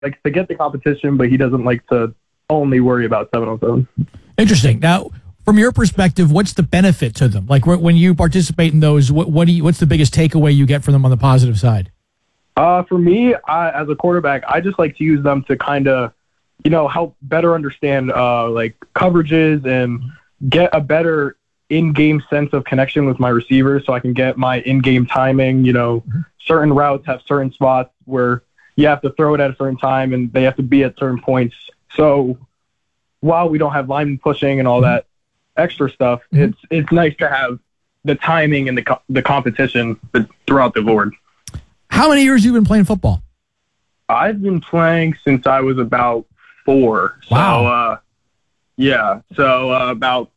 likes to get the competition, but he doesn't like to only worry about 7-on-7. Interesting. Now, from your perspective, what's the benefit to them? Like when you participate in those, what's the biggest takeaway you get from them on the positive side? For me, as a quarterback, I just like to use them to kind of, help better understand like coverages and get a better in-game sense of connection with my receivers, so I can get my in-game timing. Certain routes have certain spots where you have to throw it at a certain time and they have to be at certain points. So while we don't have linemen pushing and all that extra stuff, it's nice to have the timing and the competition throughout the board. How many years have you been playing football? I've been playing since I was about 4. Wow. So, about,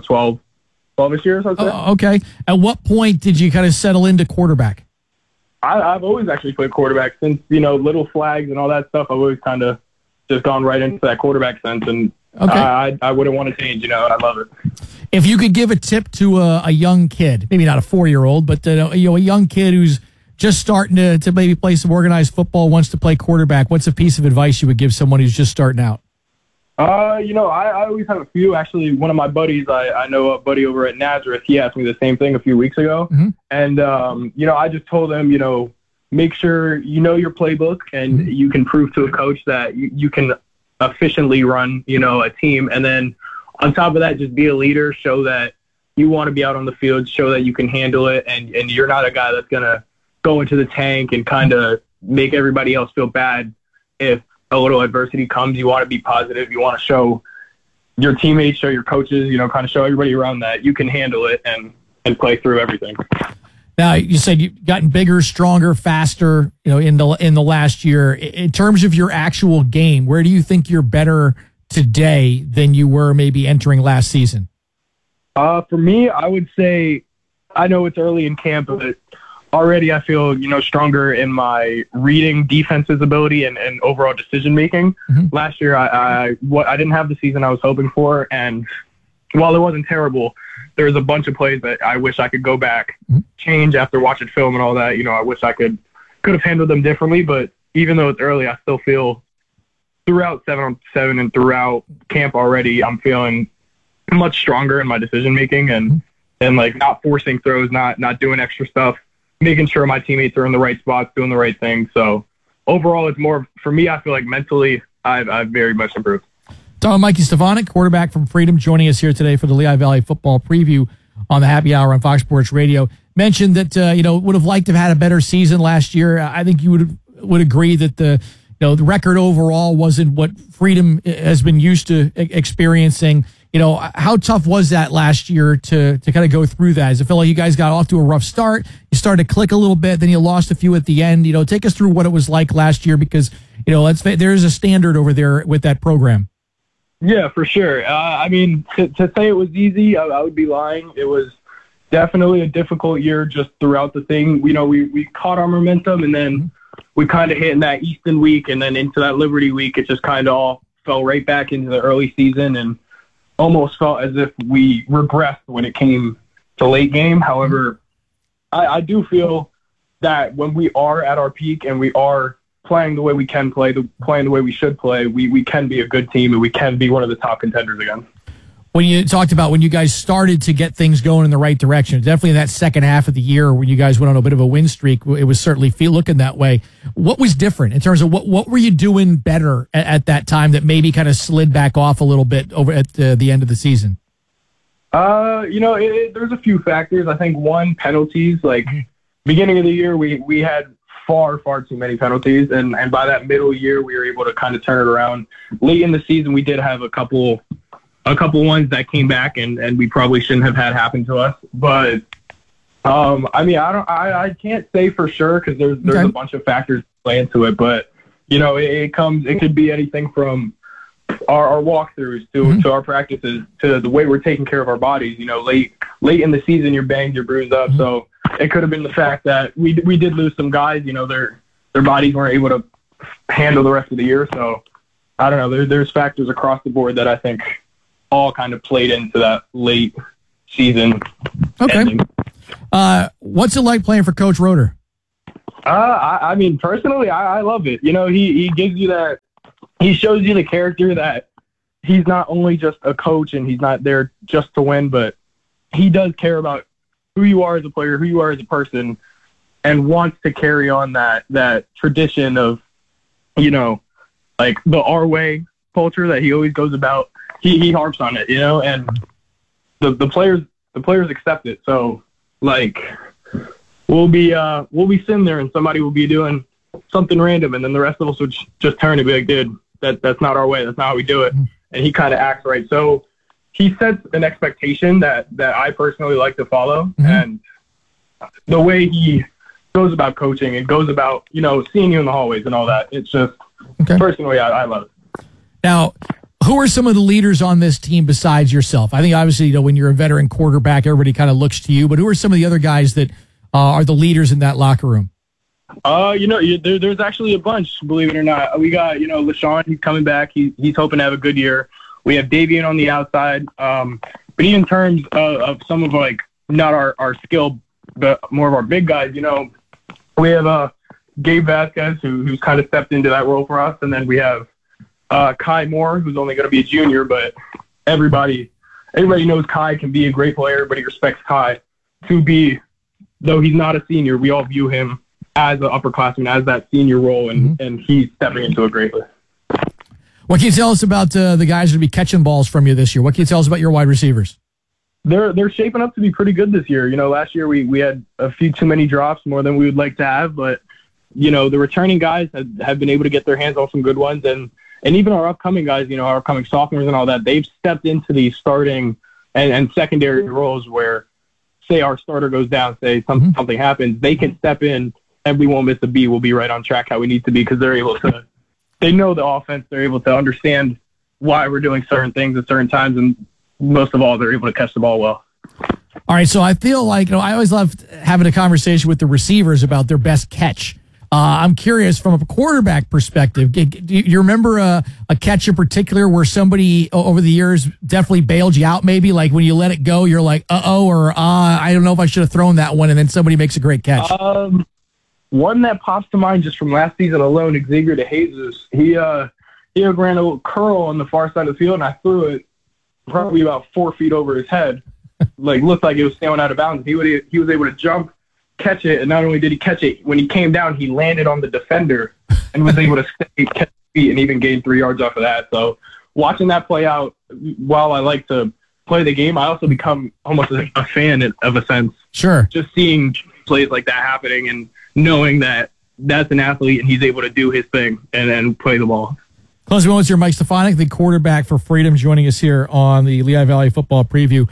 12-ish years, I'd say. Okay. At what point did you kind of settle into quarterback? I've always actually played quarterback since, little flags and all that stuff. I've always kind of just gone right into that quarterback sense, and I wouldn't want to change. I love it. If you could give a tip to a young kid, maybe not a 4-year-old, but a young kid who's just starting to maybe play some organized football, wants to play quarterback, what's a piece of advice you would give someone who's just starting out? I always have a few. Actually, one of my buddies, I know a buddy over at Nazareth, he asked me the same thing a few weeks ago. Mm-hmm. And, I just told him, make sure you know your playbook and you can prove to a coach that you can efficiently run, a team. And then on top of that, just be a leader, show that you want to be out on the field, show that you can handle it. And you're not a guy that's going to go into the tank and kind of make everybody else feel bad if a little adversity comes. You want to be positive. You want to show your teammates, show your coaches, kind of show everybody around that you can handle it and play through everything. Now, you said you've gotten bigger, stronger, faster, in the last year. In terms of your actual game, where do you think you're better today than you were maybe entering last season? For me, I would say, I know it's early in camp, but already I feel, stronger in my reading defense's ability and overall decision making. Mm-hmm. Last year, I didn't have the season I was hoping for, and while it wasn't terrible, there was a bunch of plays that I wish I could go back, change after watching film and all that. I wish I could have handled them differently, but even though it's early, I still feel throughout 7-on-7 and throughout camp already, I'm feeling much stronger in my decision making and like not forcing throws, not doing extra stuff, making sure my teammates are in the right spots, doing the right thing. So overall, it's more, for me, I feel like mentally I've very much improved. Mikey Stefanik, quarterback from Freedom, joining us here today for the Lehigh Valley football preview on the Happy Hour on Fox Sports Radio. Mentioned that, would have liked to have had a better season last year. I think you would agree that the record overall wasn't what Freedom has been used to experiencing. How tough was that last year to kind of go through that? Does it feel like you guys got off to a rough start? You started to click a little bit, then you lost a few at the end. Take us through what it was like last year because, there's a standard over there with that program. Yeah, for sure. To say it was easy, I would be lying. It was definitely a difficult year just throughout the thing. We caught our momentum, and then we kind of hit in that Easton week, and then into that Liberty week, it just kind of all fell right back into the early season and almost felt as if we regressed when it came to late game. However, I do feel that when we are at our peak and we are playing the way we can play, playing the way we should play, we can be a good team and we can be one of the top contenders again. When you talked about when you guys started to get things going in the right direction, definitely in that second half of the year when you guys went on a bit of a win streak, it was certainly looking that way. What was different in terms of what were you doing better at that time that maybe kind of slid back off a little bit over at the end of the season? There's a few factors. I think one, penalties. Like beginning of the year, we had far too many penalties, and by that middle year, we were able to kind of turn it around. Late in the season, we did have a couple ones that came back and we probably shouldn't have had happen to us. But I can't say for sure because there's a bunch of factors that play into it. But it could be anything from our walkthroughs to our practices to the way we're taking care of our bodies. Late in the season, you're banged, you're bruised up. So it could have been the fact that we did lose some guys. Their bodies weren't able to handle the rest of the year. So I don't know. There's factors across the board that I think all kind of played into that late season ending. What's it like playing for Coach Roeder? I mean, personally, I love it. You know, he gives you that, he shows you the character that he's not only just a coach and he's not there just to win, but he does care about who you are as a player, who you are as a person, and wants to carry on that tradition of, you know, like the our way culture that he always goes about. He harps on it, you know, and the players accept it. So like we'll be sitting there and somebody will be doing something random, and then the rest of us would just turn and be like, dude, that's not our way. That's not how we do it. And he kind of acts right. So he sets an expectation that I personally like to follow. And the way he goes about coaching and goes about, you know, seeing you in the hallways and all that, it's just, personally, I love it. Now, who are some of the leaders on this team besides yourself? I think obviously, you know, when you're a veteran quarterback, everybody kind of looks to you, but who are some of the other guys that are the leaders in that locker room? You know, there's actually a bunch, believe it or not. We got, you know, LaShawn, he's coming back. He's hoping to have a good year. We have Davian on the outside. But even in terms of some of, like, not our skill, but more of our big guys, you know, we have Gabe Vasquez, who's kind of stepped into that role for us. And then we have Kai Moore, who's only going to be a junior, but everybody knows Kai can be a great player, but he respects Kai to be, though he's not a senior, we all view him as an upperclassman, as that senior role, and he's stepping into it greatly. What can you tell us about the guys that will be catching balls from you this year? What can you tell us about your wide receivers? They're shaping up to be pretty good this year. You know, last year we had a few too many drops, more than we would like to have, but, you know, the returning guys have been able to get their hands on some good ones, and even our upcoming guys, you know, our upcoming sophomores and all that, they've stepped into the starting and secondary roles where, say our starter goes down, say something happens, they can step in and we won't miss a beat. We'll be right on track how we need to be because they know the offense. They're able to understand why we're doing certain things at certain times, and most of all, they're able to catch the ball well. All right, so I feel like, you know, I always love having a conversation with the receivers about their best catch. I'm curious from a quarterback perspective. Do you remember a catch in particular where somebody over the years definitely bailed you out? Maybe like when you let it go, you're like, or I don't know if I should have thrown that one, and then somebody makes a great catch. One that pops to mind just from last season alone, Xavier DeJesus. He ran a little curl on the far side of the field, and I threw it probably about 4 feet over his head. Like looked like it was sailing out of bounds. He was able to jump, catch it, and not only did he catch it, when he came down, he landed on the defender and was able to stay, catch his feet, and even gained 3 yards off of that. So watching that play out, while I like to play the game, I also become almost a fan of a sense. Sure. Just seeing plays like that happening and knowing that that's an athlete and he's able to do his thing and play the ball. Closing moments here, Mike Stefanik, the quarterback for Freedom, joining us here on the Lehigh Valley Football Preview.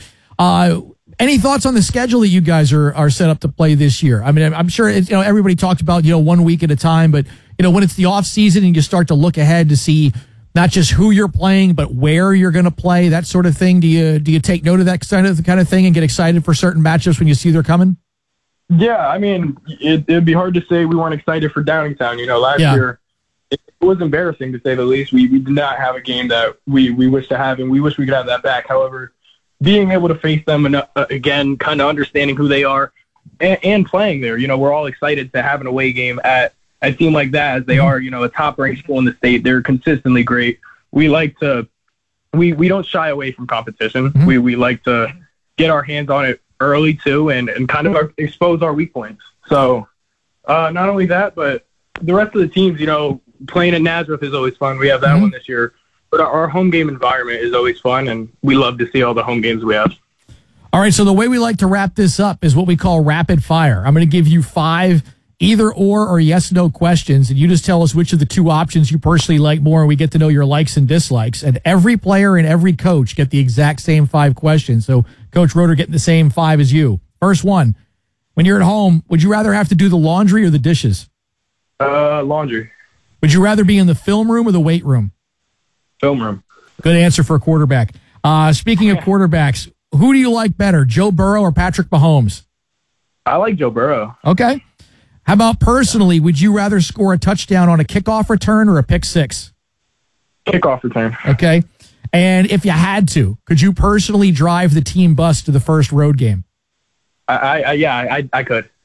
Any thoughts on the schedule that you guys are set up to play this year? I mean, I'm sure it's, you know, everybody talked about, you know, 1 week at a time, but, you know, when it's the off season and you start to look ahead to see not just who you're playing, but where you're going to play, that sort of thing. Do you take note of that kind of thing and get excited for certain matchups when you see they're coming? Yeah, I mean, it'd be hard to say we weren't excited for Downingtown. You know, last year it was embarrassing to say the least. We did not have a game that we wish to have, and we wish we could have that back. However, being able to face them and again, kind of understanding who they are and playing there, you know, we're all excited to have an away game at a team like that, as they are, you know, a top-ranked school in the state. They're consistently great. We like to we don't shy away from competition. We like to get our hands on it early too, and kind of expose our weak points. So not only that, but the rest of the teams, you know, playing at Nazareth is always fun. We have that one this year. But our home game environment is always fun, and we love to see all the home games we have. All right, so the way we like to wrap this up is what we call rapid fire. I'm going to give you 5 either or yes/no questions, and you just tell us which of the 2 options you personally like more, and we get to know your likes and dislikes. And every player and every coach get the exact same 5 questions. So Coach Roeder getting the same 5 as you. First one, when you're at home, would you rather have to do the laundry or the dishes? Laundry. Would you rather be in the film room or the weight room? Film room. Good answer for a quarterback. Speaking of quarterbacks, who do you like better, Joe Burrow or Patrick Mahomes? I like Joe Burrow. Okay. How about personally, would you rather score a touchdown on a kickoff return or a pick six? Kickoff return. Okay. And if you had to, could you personally drive the team bus to the first road game? I could.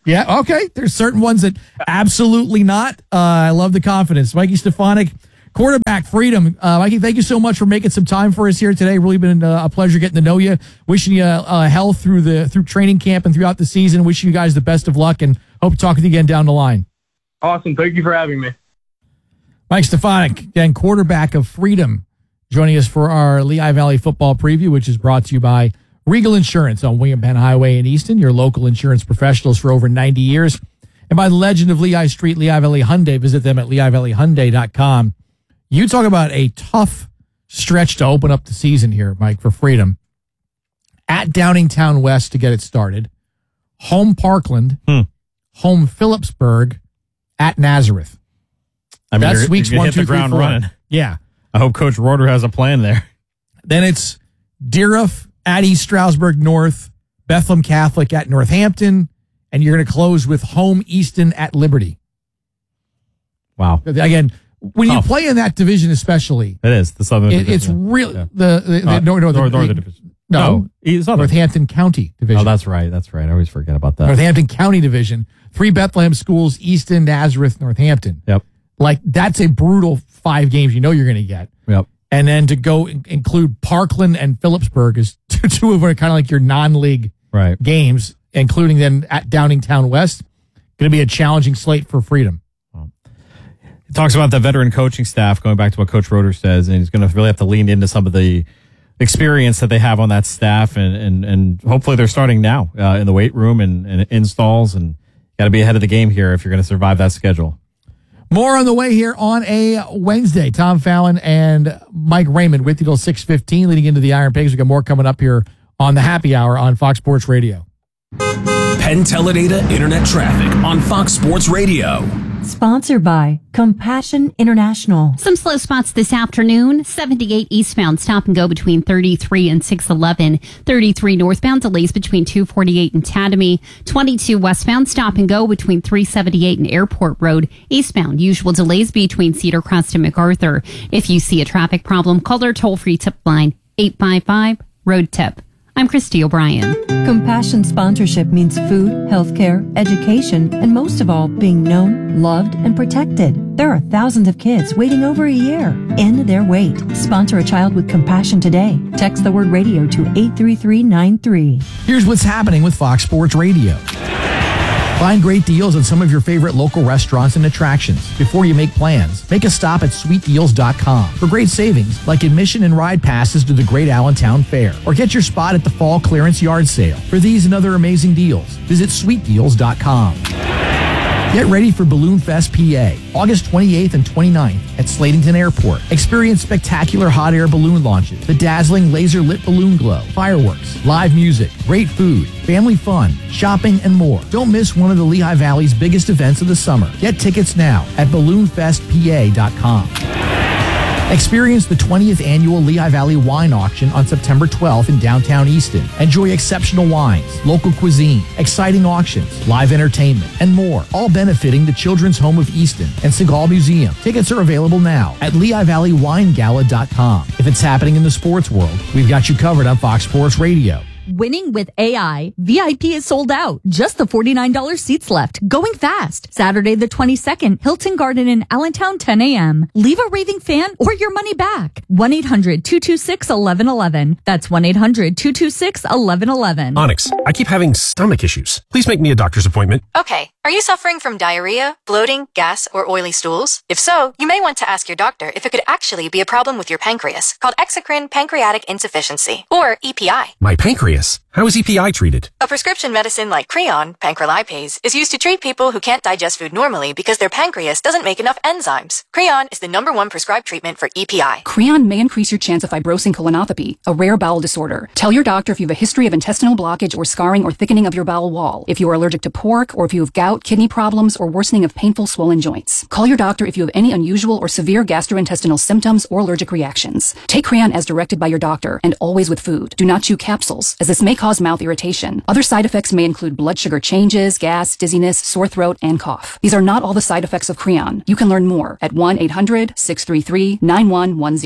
Yeah, okay. There's certain ones that absolutely not. I love the confidence. Mikey Stefanik, quarterback, Freedom. Mikey, thank you so much for making some time for us here today. Really been a pleasure getting to know you. Wishing you health through training camp and throughout the season. Wishing you guys the best of luck and hope to talk with you again down the line. Awesome. Thank you for having me. Mike Stefanik, again, quarterback of Freedom, joining us for our Lehigh Valley football preview, which is brought to you by Regal Insurance on William Penn Highway in Easton, your local insurance professionals for over 90 years. And by the legend of Lehigh Street, Lehigh Valley Hyundai. Visit them at LehighValleyHyundai.com. You talk about a tough stretch to open up the season here, Mike, for Freedom. At Downingtown West to get it started. Home Parkland. Home Phillipsburg. At Nazareth. I mean, that's weeks you're 1, hit 2, the 3, ground 4. running. Yeah. I hope Coach Roeder has a plan there. Then it's Deerhoof at East Stroudsburg North, Bethlehem Catholic at Northampton, and you're going to close with Home Easton at Liberty. Wow. Again, when you play in that division, especially, it is the Southern Division. It's really the Northern Division. No, Northampton County Division. Oh, that's right. I always forget about that. Northampton County Division. 3 Bethlehem schools: Easton, Nazareth, Northampton. Yep. Like, that's a brutal 5 games you're going to get. Yep. And then to go include Parkland and Phillipsburg is two of them are kind of like your non-league games, including then at Downingtown West. Going to be a challenging slate for Freedom. It talks about the veteran coaching staff, going back to what Coach Roeder says, and he's going to really have to lean into some of the experience that they have on that staff, and hopefully they're starting now in the weight room and installs, and got to be ahead of the game here if you're going to survive that schedule. More on the way here on a Wednesday. Tom Fallon and Mike Raymond with you till 6:15, leading into the Iron Pigs. We got more coming up here on the Happy Hour on Fox Sports Radio. Penn Teledata Internet Traffic on Fox Sports Radio. Sponsored by Compassion International. Some slow spots this afternoon. 78 eastbound, stop and go between 33 and 611. 33 northbound, delays between 248 and Tatamy. 22 westbound, stop and go between 378 and Airport Road. Eastbound, usual delays between Cedar Crest and MacArthur. If you see a traffic problem, call our toll-free tip line, 855-ROAD-TIP. I'm Christy O'Brien. Compassion sponsorship means food, healthcare, education, and most of all, being known, loved, and protected. There are thousands of kids waiting over a year. End their wait. Sponsor a child with compassion today. Text the word radio to 83393. Here's what's happening with Fox Sports Radio. Find great deals on some of your favorite local restaurants and attractions. Before you make plans, make a stop at sweetdeals.com for great savings like admission and ride passes to the Great Allentown Fair. Or get your spot at the Fall Clearance Yard Sale. For these and other amazing deals, visit sweetdeals.com. Get ready for Balloon Fest PA, August 28th and 29th at Slatington Airport. Experience spectacular hot air balloon launches, the dazzling laser-lit balloon glow, fireworks, live music, great food, family fun, shopping, and more. Don't miss one of the Lehigh Valley's biggest events of the summer. Get tickets now at balloonfestpa.com. Experience the 20th annual Lehigh Valley Wine Auction on September 12th in downtown Easton. Enjoy exceptional wines, local cuisine, exciting auctions, live entertainment, and more, all benefiting the Children's Home of Easton and Segal Museum. Tickets are available now at LehighValleyWineGala.com. If it's happening in the sports world, we've got you covered on Fox Sports Radio. Winning with AI. VIP is sold out. Just the $49 seats left. Going fast. Saturday the 22nd, Hilton Garden in Allentown, 10 a.m. Leave a raving fan or your money back. 1-800-226-1111. That's 1-800-226-1111. Onyx, I keep having stomach issues. Please make me a doctor's appointment. Okay. Are you suffering from diarrhea, bloating, gas, or oily stools? If so, you may want to ask your doctor if it could actually be a problem with your pancreas, called exocrine pancreatic insufficiency, or EPI. My pancreas? How is EPI treated? A prescription medicine like Creon, pancrelipase, is used to treat people who can't digest food normally because their pancreas doesn't make enough enzymes. Creon is the #1 prescribed treatment for EPI. Creon may increase your chance of fibrosing colonopathy, a rare bowel disorder. Tell your doctor if you have a history of intestinal blockage or scarring or thickening of your bowel wall, if you are allergic to pork, or if you have gout, kidney problems, or worsening of painful swollen joints. Call your doctor if you have any unusual or severe gastrointestinal symptoms or allergic reactions. Take Creon as directed by your doctor, and always with food. Do not chew capsules, as this may cause mouth irritation. Other side effects may include blood sugar changes, gas, dizziness, sore throat, and cough. These are not all the side effects of Creon. You can learn more at 1-800-633-9110.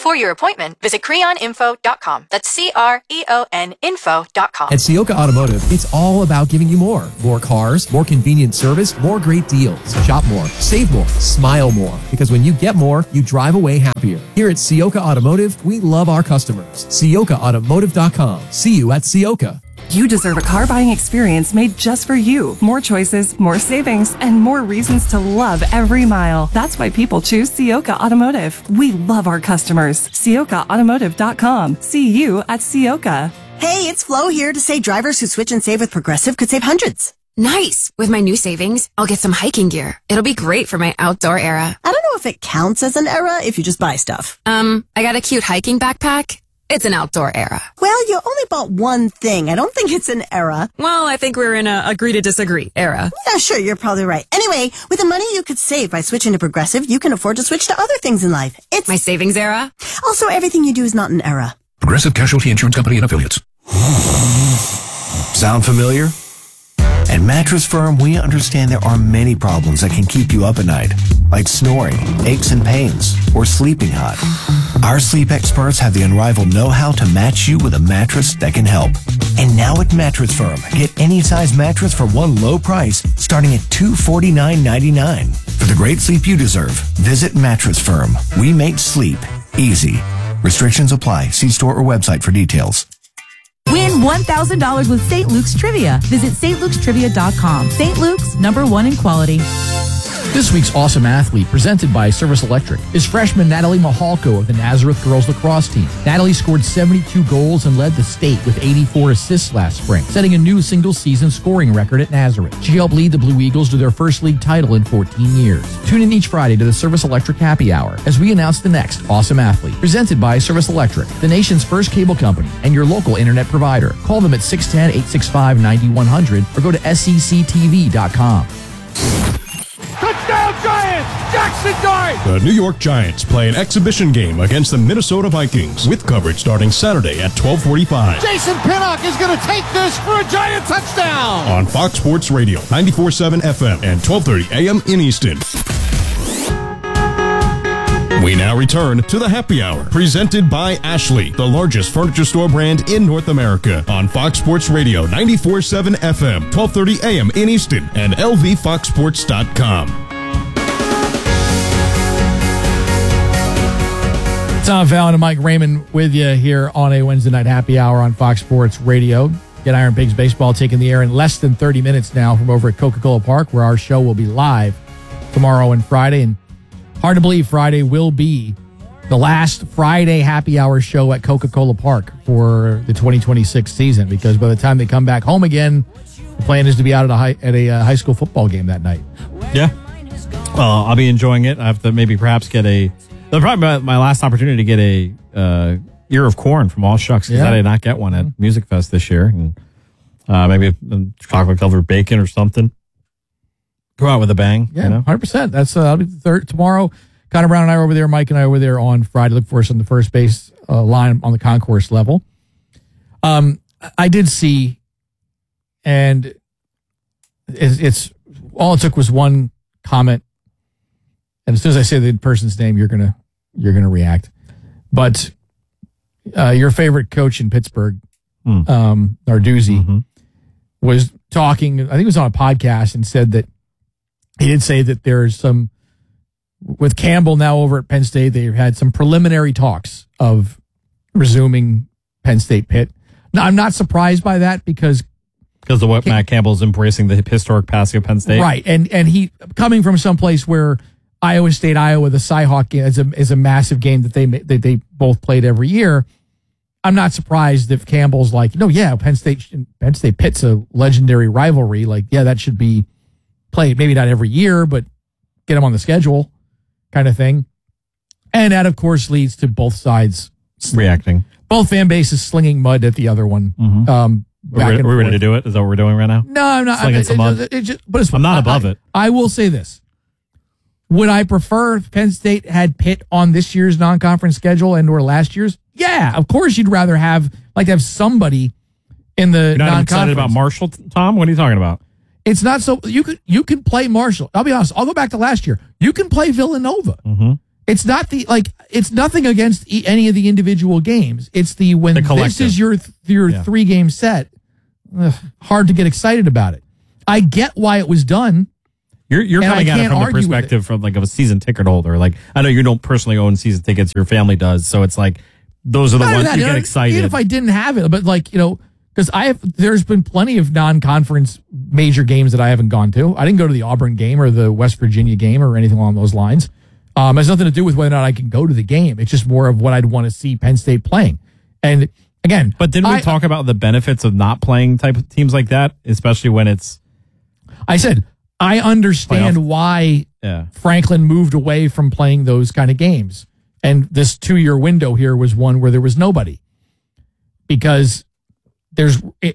Before your appointment, visit creoninfo.com. That's CREON info.com. At Ciocca Automotive, it's all about giving you more. More cars, more convenient service, more great deals. Shop more, save more, smile more. Because when you get more, you drive away happier. Here at Ciocca Automotive, we love our customers. CioccaAutomotive.com. See you at Ciocca. You deserve a car buying experience made just for you. More choices, more savings, and more reasons to love every mile. That's why people choose Ciocca Automotive. We love our customers. CioccaAutomotive.com. See you at Ciocca. Hey, it's Flo here to say drivers who switch and save with Progressive could save hundreds. Nice. With my new savings, I'll get some hiking gear. It'll be great for my outdoor era. I don't know if it counts as an era if you just buy stuff. I got a cute hiking backpack. It's an outdoor era. Well, you only bought one thing. I don't think it's an era. Well, I think we're in a agree to disagree era. Yeah, sure, you're probably right. Anyway, with the money you could save by switching to Progressive, you can afford to switch to other things in life. It's my savings era. Also, everything you do is not an era. Progressive Casualty Insurance Company and Affiliates. Sound familiar? At Mattress Firm, we understand there are many problems that can keep you up at night, like snoring, aches and pains, or sleeping hot. Our sleep experts have the unrivaled know-how to match you with a mattress that can help. And now at Mattress Firm, get any size mattress for one low price, starting at $249.99. For the great sleep you deserve, visit Mattress Firm. We make sleep easy. Restrictions apply. See store or website for details. Win $1,000 with St. Luke's Trivia. Visit stlukes.com. St. Luke's, #1 in quality. This week's Awesome Athlete, presented by Service Electric, is freshman Natalie Mahalko of the Nazareth girls lacrosse team. Natalie scored 72 goals and led the state with 84 assists last spring, setting a new single-season scoring record at Nazareth. She helped lead the Blue Eagles to their first league title in 14 years. Tune in each Friday to the Service Electric Happy Hour as we announce the next Awesome Athlete, presented by Service Electric, the nation's first cable company and your local internet provider. Call them at 610-865-9100 or go to SECTV.com. Touchdown Giants! Jackson Dart! The New York Giants play an exhibition game against the Minnesota Vikings with coverage starting Saturday at 12:45. Jason Pinnock is going to take this for a Giant touchdown! On Fox Sports Radio, 94.7 FM and 12:30 AM in Easton. We now return to the Happy Hour, presented by Ashley, the largest furniture store brand in North America, on Fox Sports Radio, 94.7 FM, 12:30 AM in Easton, and LVFoxSports.com. Tom Fallon and Mike Raymond with you here on a Wednesday night happy hour on Fox Sports Radio. Get Iron Pigs baseball taking the air in less than 30 minutes now from over at Coca-Cola Park, where our show will be live tomorrow and Friday. And hard to believe Friday will be the last Friday happy hour show at Coca-Cola Park for the 2026 season, because by the time they come back home again, the plan is to be out at a high school football game that night. Yeah. Well, I'll be enjoying it. I have to maybe perhaps get that'll probably be my last opportunity to get a ear of corn from All Shucks, because I did not get one at Music Fest this year. And maybe a chocolate covered bacon or something. Go out with a bang. Yeah, you know? 100%. That's that'll be the third tomorrow. Connor Brown and I are over there. Mike and I are over there on Friday. Look for us on the first base line on the concourse level. I did see, and it's all it took was one comment, and as soon as I say the person's name, you're gonna react. But your favorite coach in Pittsburgh, Narduzzi, was talking. I think it was on a podcast, and said that he did say that there's some, with Campbell now over at Penn State, they've had some preliminary talks of resuming Penn State Pitt. Now, I'm not surprised by that because of what Matt Campbell's embracing the historic passing of Penn State. Right. And he, coming from someplace where Iowa, the Cyhawk game is a massive game that they both played every year. I'm not surprised if Campbell's like, Penn State Pitt's a legendary rivalry. Like, yeah, that should be played. Maybe not every year, but get them on the schedule kind of thing. And that, of course, leads to both sides reacting. Both fan bases slinging mud at the other one. We're ready to do it? Is that what we're doing right now? No, I'm not. Slinging some mud? I'm not above it. I will say this. Would I prefer if Penn State had Pitt on this year's non-conference schedule and or last year's? Yeah, of course you'd rather have somebody in the You're not non-conference. excited about Marshall, Tom? What are you talking about? It's not so you can play Marshall. I'll be honest. I'll go back to last year. You can play Villanova. It's not it's nothing against any of the individual games. It's when this is your 3-game set, hard to get excited about it. I get why it was done. You're coming at it from the perspective of a season ticket holder. Like, I know you don't personally own season tickets, your family does, so it's like those are the ones you get excited. Even if I didn't have it, but because there's been plenty of non-conference major games that I haven't gone to. I didn't go to the Auburn game or the West Virginia game or anything along those lines. It has nothing to do with whether or not I can go to the game. It's just more of what I'd want to see Penn State playing. And again, but didn't we talk about the benefits of not playing type of teams like that, especially when it's? I said I understand why Franklin moved away from playing those kind of games, and this 2-year window here was one where there was nobody, because we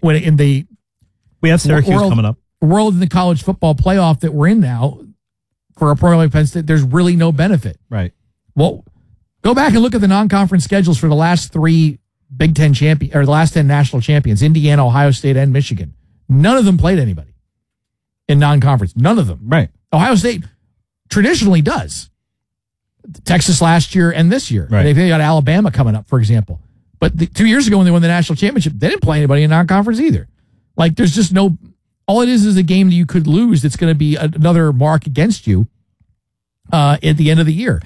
have Syracuse coming up. World in the college football playoff that we're in now. For a program like Penn State, there's really no benefit. Right. Well, go back and look at the non-conference schedules for the last 3 Big Ten champions, or the last 10 national champions: Indiana, Ohio State, and Michigan. None of them played anybody in non-conference. None of them. Right. Ohio State traditionally does. Texas last year and this year. Right. They got Alabama coming up, for example. But 2 years ago when they won the national championship, they didn't play anybody in non-conference either. Like, there's just no. All it is a game that you could lose. That's going to be another mark against you at the end of the year.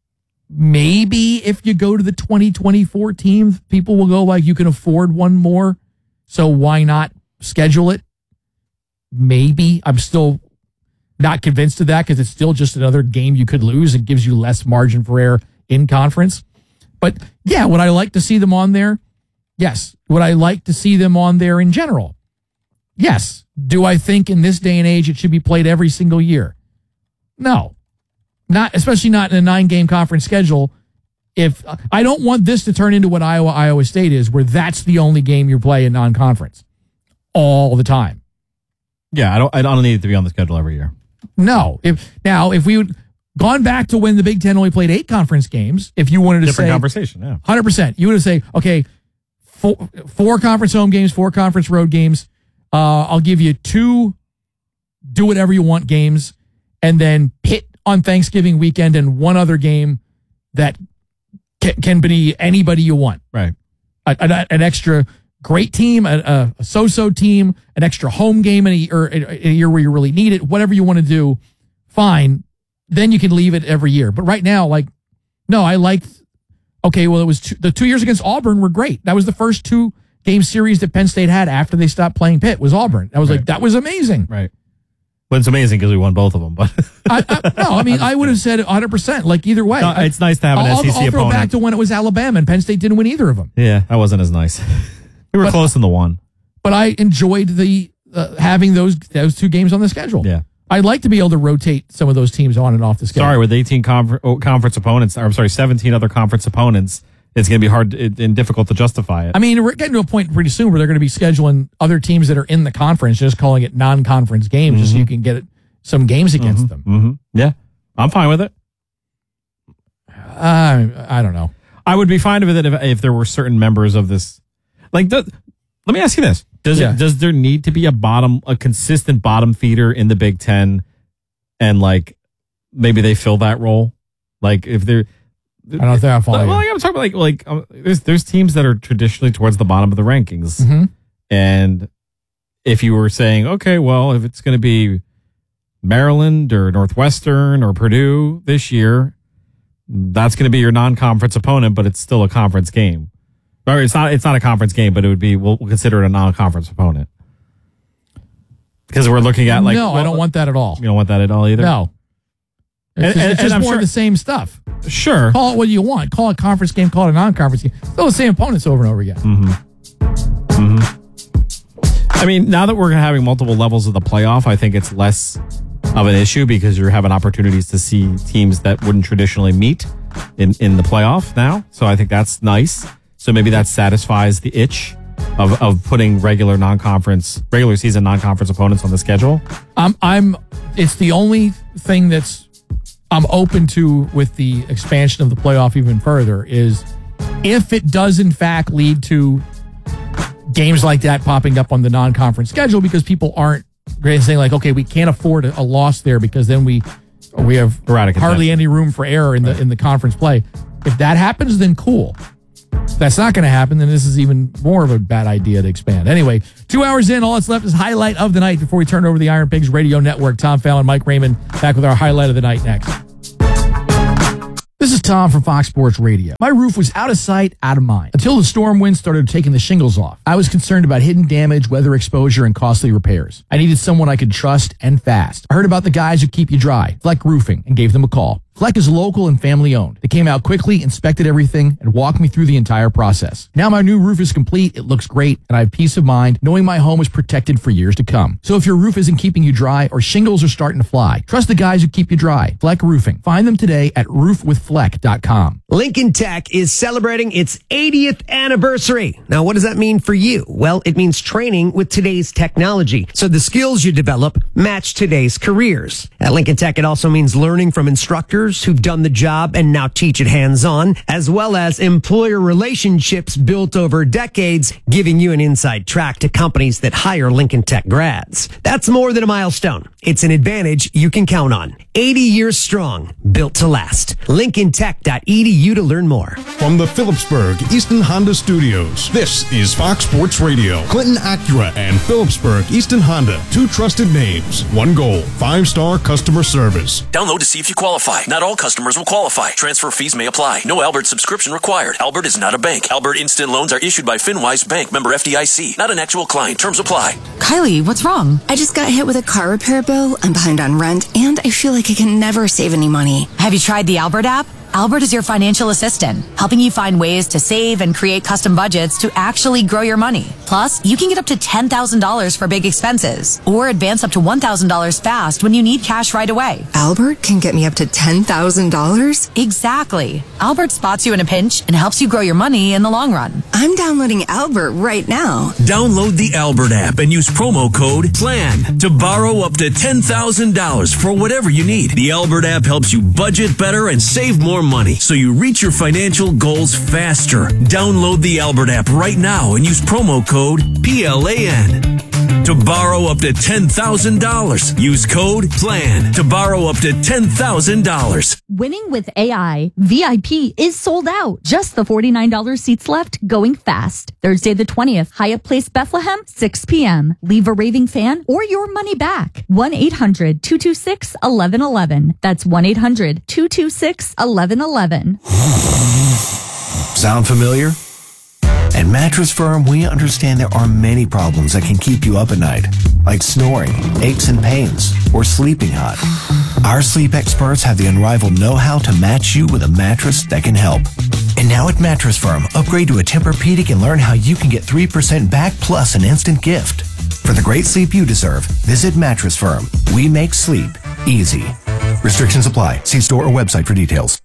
Maybe if you go to the 2024 team, people will go you can afford one more, so why not schedule it? Maybe. I'm still not convinced of that because it's still just another game you could lose and gives you less margin for error in conference. But yeah, would I like to see them on there? Yes. Would I like to see them on there in general? Yes. Do I think in this day and age it should be played every single year? No. Especially not in a 9-game conference schedule. If I don't want this to turn into what Iowa State is, where that's the only game you play in non-conference all the time. Yeah, I don't need it to be on the schedule every year. No. If we would gone back to when the Big Ten only played 8 conference games, if you wanted to different say conversation, yeah, 100%, you would have say, okay, 4 conference home games, 4 conference road games. I'll give you 2 do whatever you want games, and then Pitt on Thanksgiving weekend and 1 other game that can be anybody you want. Right. An extra great team, a so-so team, an extra home game in a year where you really need it, whatever you want to do, fine. Then you can leave it every year. But right now, no, I liked, okay, well, it was the 2 years against Auburn were great. That was the first 2-game series that Penn State had after they stopped playing Pitt was Auburn. I was that was amazing. Right. Well, it's amazing because we won both of them. But I would have said 100%. Either way, no, it's nice to have an SEC opponent. I'll throw back to when it was Alabama and Penn State didn't win either of them. Yeah, that wasn't as nice. We were close in the one. But I enjoyed the having those 2 games on the schedule. Yeah. I'd like to be able to rotate some of those teams on and off the schedule. Sorry, with 18 conference opponents, 17 other conference opponents, it's going to be hard and difficult to justify it. I mean, we're getting to a point pretty soon where they're going to be scheduling other teams that are in the conference, just calling it non-conference games, just so you can get some games against them. Mm-hmm. Yeah, I'm fine with it. I don't know. I would be fine with it if there were certain members of this. Let me ask you this: Does there need to be a consistent bottom feeder in the Big Ten, and maybe they fill that role? If they're I don't think I follow you. Well, I'm talking about there's teams that are traditionally towards the bottom of the rankings, and if you were saying, okay, well, if it's going to be Maryland or Northwestern or Purdue this year, that's going to be your non-conference opponent, but it's still a conference game. Or it's not a conference game, but it would be we'll consider it a non-conference opponent because we're looking at no, I don't want that at all. You don't want that at all either. No. It's just more of the same stuff. Sure. Call it what you want. Call it a conference game, call it a non-conference game. Still the same opponents over and over again. I mean, now that we're having multiple levels of the playoff, I think it's less of an issue because you're having opportunities to see teams that wouldn't traditionally meet in the playoff now. So I think that's nice. So maybe that satisfies the itch of putting regular season non-conference opponents on the schedule. It's the only thing I'm open to with the expansion of the playoff even further is if it does in fact lead to games like that popping up on the non-conference schedule because people aren't saying okay, we can't afford a loss there because then we We have Erratic hardly attacks. any room for error in the conference play. If that happens, then cool. If that's not going to happen, then this is even more of a bad idea to expand. Anyway, 2 hours in, all that's left is highlight of the night before we turn over to the Iron Pigs Radio Network. Tom Fallon, Mike Raymond, back with our highlight of the night next. This is Tom from Fox Sports Radio. My roof was out of sight, out of mind, until the storm winds started taking the shingles off. I was concerned about hidden damage, weather exposure, and costly repairs. I needed someone I could trust and fast. I heard about the guys who keep you dry, Fleck Roofing, and gave them a call. Fleck is local and family owned. They came out quickly, inspected everything, and walked me through the entire process. Now my new roof is complete, it looks great, and I have peace of mind knowing my home is protected for years to come. So if your roof isn't keeping you dry or shingles are starting to fly, trust the guys who keep you dry. Fleck Roofing. Find them today at roofwithfleck.com. Lincoln Tech is celebrating its 80th anniversary. Now, what does that mean for you? Well, it means training with today's technology, so the skills you develop match today's careers. At Lincoln Tech, it also means learning from instructors who've done the job and now teach it hands-on, as well as employer relationships built over decades, giving you an inside track to companies that hire Lincoln Tech grads. That's more than a milestone. It's an advantage you can count on. 80 years strong, built to last. LincolnTech.edu to learn more. From the Phillipsburg Easton Honda Studios, this is Fox Sports Radio. Clinton Acura and Phillipsburg Easton Honda, two trusted names, one goal, 5-star customer service. Download to see if you qualify. Not all customers will qualify. Transfer fees may apply. No Albert subscription required. Albert is not a bank. Albert Instant Loans are issued by FinWise Bank, member FDIC. Not an actual client. Terms apply. Kylie, what's wrong? I just got hit with a car repair bill. I'm behind on rent, and I feel like I can never save any money. Have you tried the Albert app? Albert is your financial assistant, helping you find ways to save and create custom budgets to actually grow your money. Plus, you can get up to $10,000 for big expenses, or advance up to $1,000 fast when you need cash right away. Albert can get me up to $10,000? Exactly. Albert spots you in a pinch and helps you grow your money in the long run. I'm downloading Albert right now. Download the Albert app and use promo code PLAN to borrow up to $10,000 for whatever you need. The Albert app helps you budget better and save more money, so you reach your financial goals faster. Download the Albert app right now and use promo code PLAN to borrow up to $10,000. Use code PLAN to borrow up to $10,000. Winning with AI, VIP is sold out. Just the $49 seats left, going fast. Thursday the 20th, Hyatt Place, Bethlehem, 6 p.m. Leave a raving fan or your money back. 1-800-226-1111. That's 1-800-226-1111. Sound familiar? At Mattress Firm, we understand there are many problems that can keep you up at night, like snoring, aches and pains, or sleeping hot. Our sleep experts have the unrivaled know-how to match you with a mattress that can help. And now at Mattress Firm, upgrade to a Tempur-Pedic and learn how you can get 3% back plus an instant gift. For the great sleep you deserve, visit Mattress Firm. We make sleep easy. Restrictions apply. See store or website for details.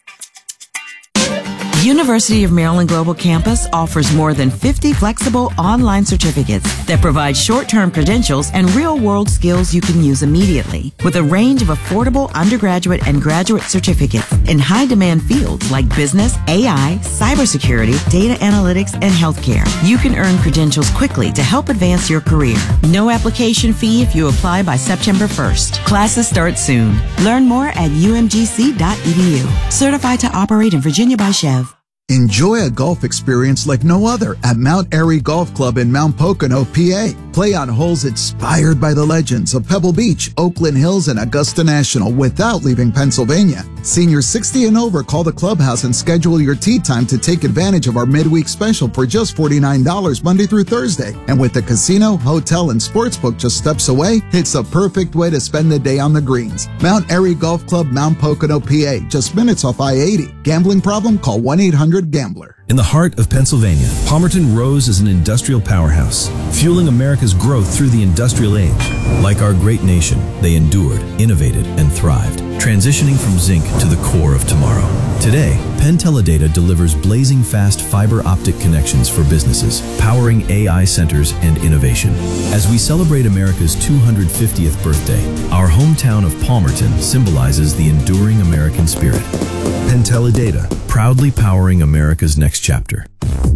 University of Maryland Global Campus offers more than 50 flexible online certificates that provide short-term credentials and real-world skills you can use immediately. With a range of affordable undergraduate and graduate certificates in high-demand fields like business, AI, cybersecurity, data analytics, and healthcare, you can earn credentials quickly to help advance your career. No application fee if you apply by September 1st. Classes start soon. Learn more at umgc.edu. Certified to operate in Virginia by Chev. Enjoy a golf experience like no other at Mount Airy Golf Club in Mount Pocono, PA. Play on holes inspired by the legends of Pebble Beach, Oakland Hills, and Augusta National without leaving Pennsylvania. Seniors 60 and over, call the clubhouse and schedule your tee time to take advantage of our midweek special for just $49 Monday through Thursday. And with the casino, hotel, and sportsbook just steps away, it's a perfect way to spend the day on the greens. Mount Airy Golf Club, Mount Pocono, PA, just minutes off I-80. Gambling problem? Call 1-800-GAMBLER. In the heart of Pennsylvania, Palmerton Rose is an industrial powerhouse, fueling America's growth through the industrial age. Like our great nation, they endured, innovated, and thrived, transitioning from zinc to the core of tomorrow. Today, Penn Teledata delivers blazing fast fiber optic connections for businesses, powering AI centers and innovation. As we celebrate America's 250th birthday, our hometown of Palmerton symbolizes the enduring American spirit. Penn Teledata, proudly powering America's next chapter.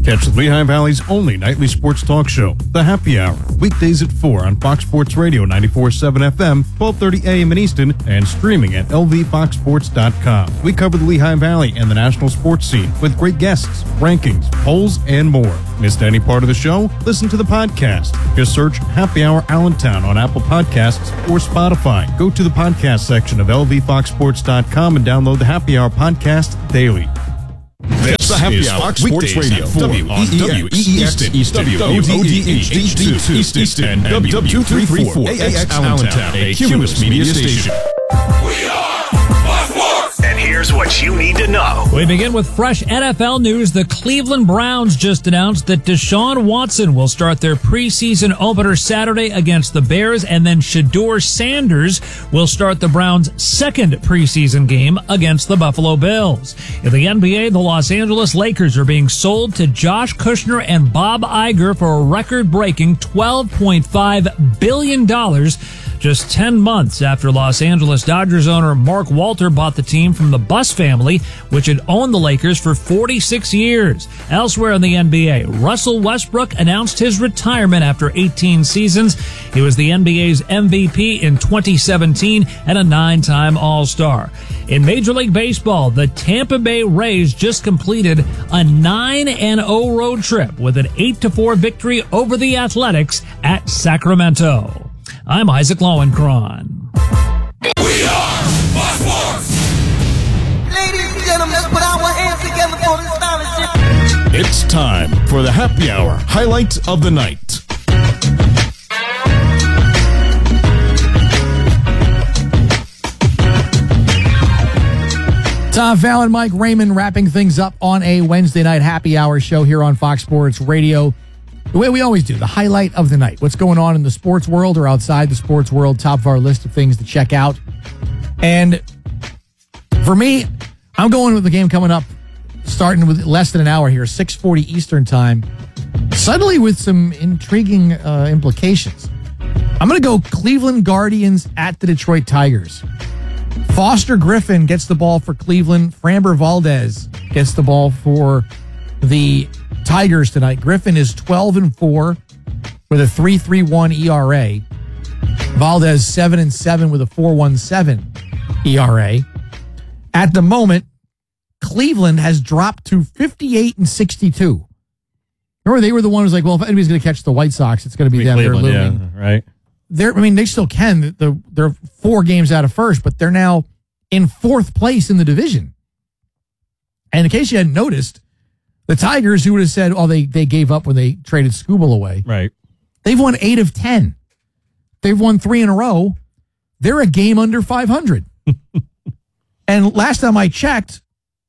Catch the Lehigh Valley's only nightly sports talk show, The Happy Hour, weekdays at 4 on Fox Sports Radio 94.7 FM, 12:30 a.m. in Easton, and streaming at lvfoxsports.com. We cover the Lehigh Valley and the national sports scene with great guests, rankings, polls, and more. Missed any part of the show? Listen to the podcast. Just search Happy Hour Allentown on Apple Podcasts or Spotify. Go to the podcast section of lvfoxsports.com and download the Happy Hour podcast daily. This the Happy is Hour Fox Sports Radio, WEEX Easton, WODEHD2 Easton, and W234AX Allentown, a Cumulus Media Station. And here's what you need to know. We begin with fresh NFL news. The Cleveland Browns just announced that Deshaun Watson will start their preseason opener Saturday against the Bears, and then Shedeur Sanders will start the Browns' second preseason game against the Buffalo Bills. In the NBA, the Los Angeles Lakers are being sold to Josh Kushner and Bob Iger for a record-breaking $12.5 billion, just 10 months after Los Angeles Dodgers owner Mark Walter bought the team from the Buss family, which had owned the Lakers for 46 years. Elsewhere in the NBA, Russell Westbrook announced his retirement after 18 seasons. He was the NBA's MVP in 2017 and a 9-time All-Star. In Major League Baseball, the Tampa Bay Rays just completed a 9-0 road trip with an 8-4 victory over the Athletics at Sacramento. I'm Isaac Lowenkron. We are Fox Sports. Ladies and gentlemen, let's put our hands together for this fellowship. It's time for the Happy Hour highlight of the night. Tom Fallon, Mike Raymond wrapping things up on a Wednesday night happy hour show here on Fox Sports Radio. The way we always do, the highlight of the night. What's going on in the sports world or outside the sports world, top of our list of things to check out. And for me, I'm going with the game coming up, starting with less than an hour here, 6:40 Eastern time, suddenly with some intriguing implications. I'm going to go Cleveland Guardians at the Detroit Tigers. Foster Griffin gets the ball for Cleveland. Framber Valdez gets the ball for the Tigers tonight. Griffin is 12-4 with a 3.31 ERA. Valdez 7-7 with a 4.17 ERA. At the moment, Cleveland has dropped to 58-62. Remember, they were the ones like, well, if anybody's going to catch the White Sox, it's going to be them. They're looming. Yeah, right. They still can. They're 4 games out of first, but they're now in 4th place in the division. And in case you hadn't noticed, the Tigers, who would have said, oh, they gave up when they traded Skubal away. Right. They've won 8 of 10. They've won 3 in a row. They're a game under 500. And last time I checked,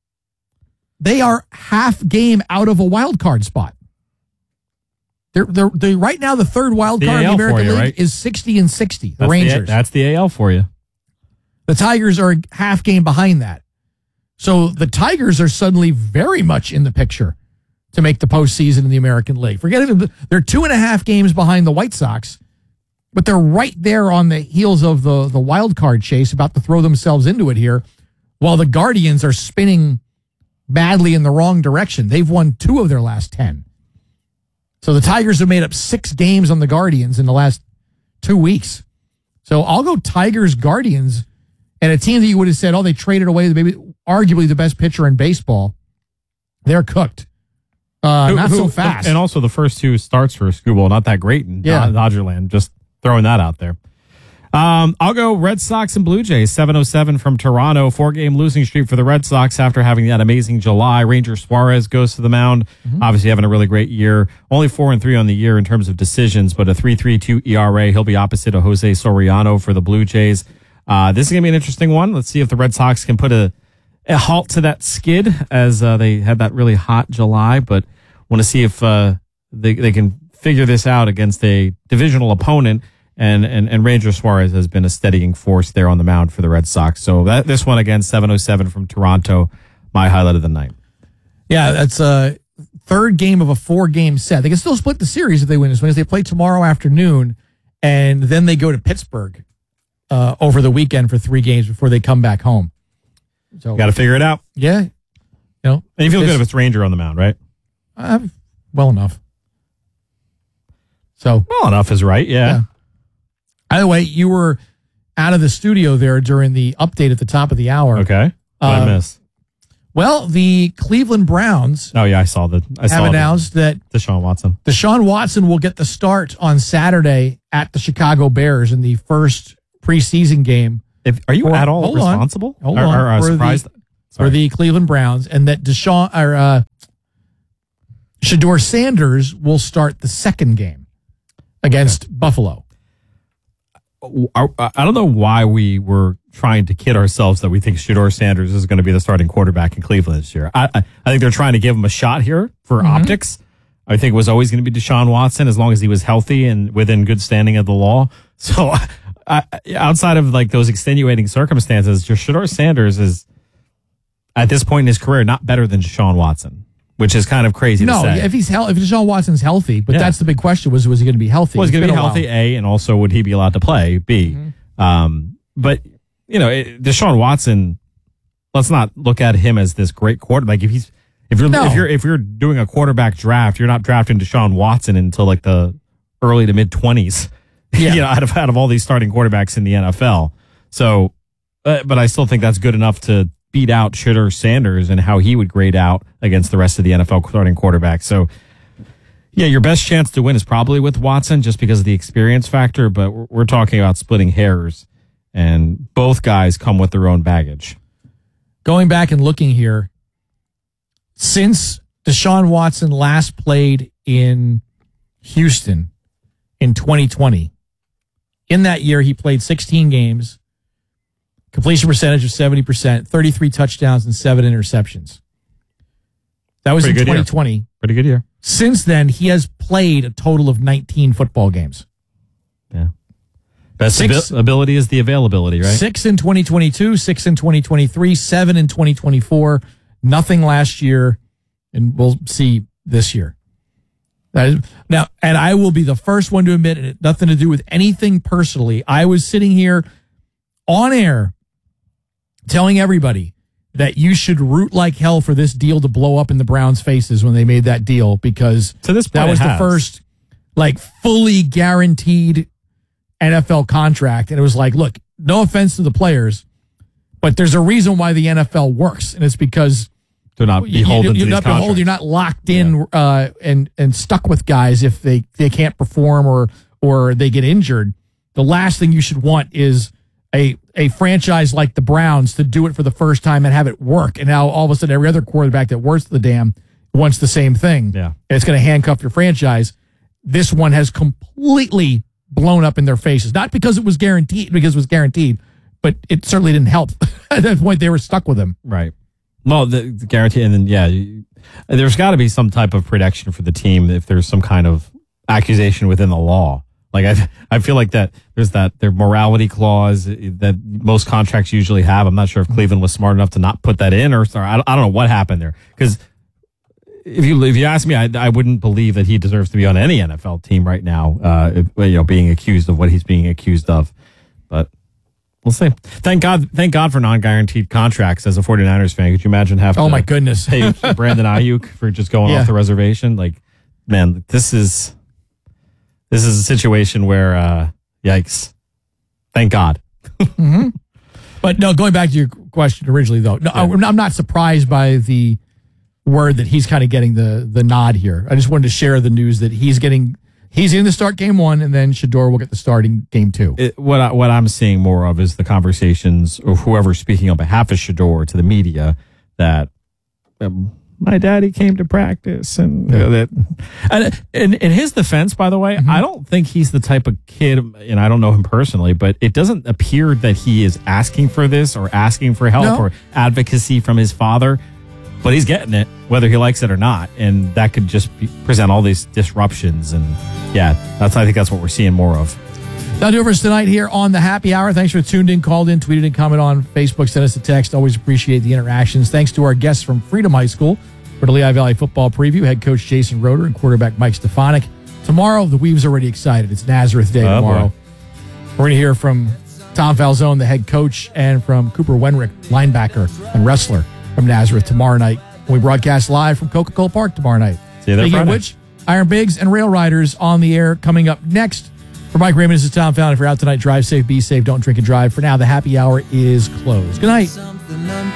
they are half game out of a wild card spot. They're right now the 3rd wild card in the American League is 60-60. The Rangers. That's the AL for you. The Tigers are a half game behind that. So the Tigers are suddenly very much in the picture to make the postseason in the American League. Forget it. They're 2.5 games behind the White Sox, but they're right there on the heels of the wild card chase, about to throw themselves into it here, while the Guardians are spinning badly in the wrong direction. They've won 2 of their last 10. So the Tigers have made up 6 games on the Guardians in the last 2 weeks. So I'll go Tigers Guardians, and a team that you would have said, oh, they traded away maybe arguably the best pitcher in baseball. They're cooked. Not so fast. And also the first 2 starts for Skubal, not that great in Dodgerland. Just throwing that out there. I'll go Red Sox and Blue Jays, 7-07 from Toronto. 4-game losing streak for the Red Sox after having that amazing July. Ranger Suarez goes to the mound, obviously having a really great year. Only 4-3 on the year in terms of decisions, but a 3.32 ERA. He'll be opposite of Jose Soriano for the Blue Jays. This is going to be an interesting one. Let's see if the Red Sox can put a halt to that skid as they had that really hot July, but want to see if they can figure this out against a divisional opponent. And Ranger Suarez has been a steadying force there on the mound for the Red Sox. So this one again, 7-07 from Toronto, my highlight of the night. Yeah, that's a 3rd game of a 4-game set. They can still split the series if they win this one. They play tomorrow afternoon, and then they go to Pittsburgh over the weekend for 3 games before they come back home. So got to figure it out. Yeah. And you feel good if it's Ranger on the mound, right? well enough. So well enough is right. Yeah. By the way, you were out of the studio there during the update at the top of the hour. Okay. What I missed? Well, the Cleveland Browns. Oh yeah, I saw that. Have announced that Deshaun Watson will get the start on Saturday at the Chicago Bears in the first preseason game. Are you at all responsible? Hold on. Surprised? For the Cleveland Browns, and that Shedeur Sanders will start the second game against Buffalo. I don't know why we were trying to kid ourselves that we think Shedeur Sanders is going to be the starting quarterback in Cleveland this year. I think they're trying to give him a shot here for optics. I think it was always going to be Deshaun Watson as long as he was healthy and within good standing of the law. So outside of like those extenuating circumstances, Shedeur Sanders is at this point in his career not better than Deshaun Watson, which is kind of crazy to say. If Deshaun Watson's healthy, but that's the big question was he going to be healthy? Was he going to be healthy, A, and also would he be allowed to play, B? But, Deshaun Watson, let's not look at him as this great quarterback. If you're doing a quarterback draft, you're not drafting Deshaun Watson until like the early to mid 20s. Yeah. Out of all these starting quarterbacks in the NFL. So, but I still think that's good enough to beat out Shedeur Sanders and how he would grade out against the rest of the NFL starting quarterbacks. So, yeah, your best chance to win is probably with Watson just because of the experience factor, but we're talking about splitting hairs, and both guys come with their own baggage. Going back and looking here, since Deshaun Watson last played in Houston in 2020, in that year he played 16 games, completion percentage of 70%, 33 touchdowns, and 7 interceptions. That was in 2020. Pretty good year. Since then, he has played a total of 19 football games. Yeah. Best ability is the availability, right? 6 in 2022, 6 in 2023, 7 in 2024, nothing last year, and we'll see this year. Now, and I will be the first one to admit it had nothing to do with anything personally. I was sitting here on air telling everybody that you should root like hell for this deal to blow up in the Browns' faces when they made that deal, because that was the first like fully guaranteed NFL contract. And it was like, look, no offense to the players, but there's a reason why the NFL works, and it's because they're not beholden to these contracts. You're not locked in and stuck with guys if they can't perform or they get injured. The last thing you should want is a franchise like the Browns to do it for the first time and have it work. And now all of a sudden every other quarterback that works the damn wants the same thing. Yeah. And it's going to handcuff your franchise. This one has completely blown up in their faces. Not because it was guaranteed, but it certainly didn't help. At that point, they were stuck with him. Right. Well, the guarantee, and then, there's got to be some type of protection for the team if there's some kind of accusation within the law. Like I feel like that there's their morality clause that most contracts usually have. I'm not sure if Cleveland was smart enough to not put that in, or I don't know what happened there. Because if you ask me, I wouldn't believe that he deserves to be on any NFL team right now. Being accused of what he's being accused of, but we'll see. Thank God for non-guaranteed contracts. As a 49ers fan, could you imagine having my goodness, pay Brandon Ayuk for just going off the reservation? Like, man, this is a situation where, yikes. Thank God. Mm-hmm. But no, going back to your question originally, though, no, I'm not surprised by the word that he's kind of getting the nod here. I just wanted to share the news that he's in the start game 1, and then Shedeur will get the starting game 2. What I'm seeing more of is the conversations of whoever's speaking on behalf of Shedeur to the media that my daddy came to practice, and in his defense, by the way, Mm-hmm. I don't think he's the type of kid, and I don't know him personally, but it doesn't appear that he is asking for this or asking for help or advocacy from his father, but he's getting it whether he likes it or not, and that could just present all these disruptions, and I think that's what we're seeing more of. That'll do it for us tonight here on the Happy Hour. Thanks for tuned in, called in, tweeted in, comment on Facebook, send us a text. Always appreciate the interactions. Thanks to our guests from Freedom High School for the Lehigh Valley football preview, head coach Jason Roeder and quarterback Mike Stefanik. Tomorrow, the Weave's already excited. It's Nazareth Day tomorrow. We're going to hear from Tom Falzone, the head coach, and from Cooper Wenrick, linebacker and wrestler from Nazareth tomorrow night. We broadcast live from Coca-Cola Park tomorrow night. See you there Speaking Friday. of which, Iron Bigs and Rail Riders on the air coming up next. For Mike Raymond, this is Tom Fallon. If you're out tonight, drive safe, be safe, don't drink and drive. For now, the happy hour is closed. Good night.